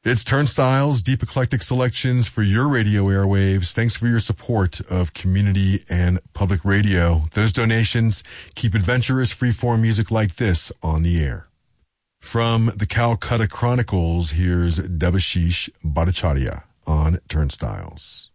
It's Turnstiles, deep eclectic selections for your radio airwaves. Thanks for your support of community and public radio. Those donations keep adventurous freeform music like this on the air. From the Calcutta Chronicles, here's Debashish Bhattacharya on Turnstiles.